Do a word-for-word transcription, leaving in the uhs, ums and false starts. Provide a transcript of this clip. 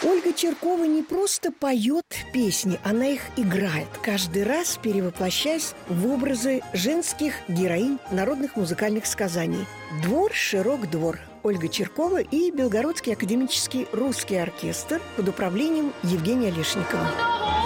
Ольга Чиркова не просто поет песни, она их играет, каждый раз перевоплощаясь в образы женских героинь народных музыкальных сказаний. «Двор, широк двор». Ольга Чиркова и Белгородский академический русский оркестр под управлением Евгения Лешникова.